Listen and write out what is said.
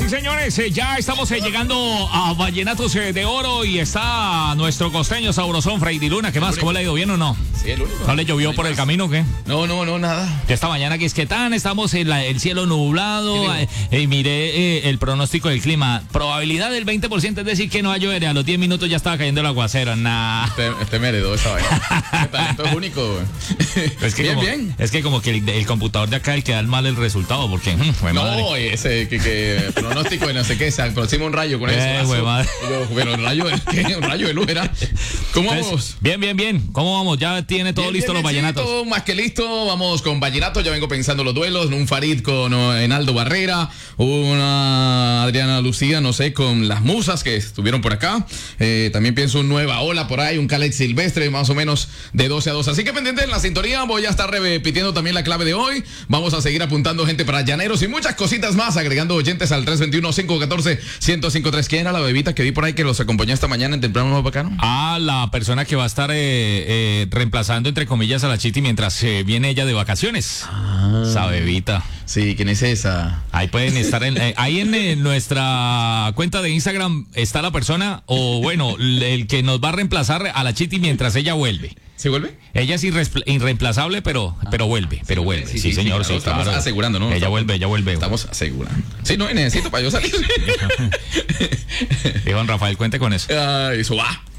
sí, señores, ya estamos llegando a Vallenatos de Oro y está nuestro costeño sabrosón, Freddy Luna. ¿Qué más? ¿Cómo le ha ido? ¿Bien o no? Sí, el único. ¿No le llovió por el camino o qué? No, nada. Ya esta mañana que es que tan, estamos en el cielo nublado, miré el pronóstico del clima, probabilidad del 20%, es decir que no va a llover, a los 10 minutos ya estaba cayendo el aguacero, nah. Este me heredó esa vaina. Qué talento es único. Es que bien. Es que como que el computador de acá el que da mal el resultado, porque fue madre. No, ese que pronóstico de no sé qué, se aproxima un rayo con eso. Fue madre. Pero el rayo, ¿qué? Un rayo de luz era. ¿Cómo vamos? Bien. ¿Cómo vamos? Ya tiene todo listo los vallenatos. Todo más que listo. Vamos con vallenato. Ya vengo pensando los duelos. Un Farid con Enaldo Barrera. Una Adriana Lucía, no sé, con las musas que estuvieron por acá. También pienso un Nueva Ola por ahí. Un Khaled Silvestre, más o menos de 12 a 2. Así que pendiente en la sintonía. Voy a estar repitiendo también la clave de hoy. Vamos a seguir apuntando gente para llaneros y muchas cositas más. Agregando oyentes al 321-514-1053. ¿Quién era la bebita que vi por ahí que los acompañó esta mañana en Temprano Más Bacano? La persona que va a estar reemplazando, entre comillas, a la Chiti mientras viene ella de vacaciones. Esa bebita. Sí, ¿quién es esa? Ahí pueden estar ahí en nuestra cuenta de Instagram está la persona, o bueno, el que nos va a reemplazar a la Chiti mientras ella vuelve. ¿Se vuelve? Ella es irreemplazable, pero vuelve, Sí, señor, sí, estamos claro. asegurando, ¿no? Ella vuelve. Estamos asegurando. Sí, no necesito para yo salir. Iván Rafael, cuente con eso. Eso va.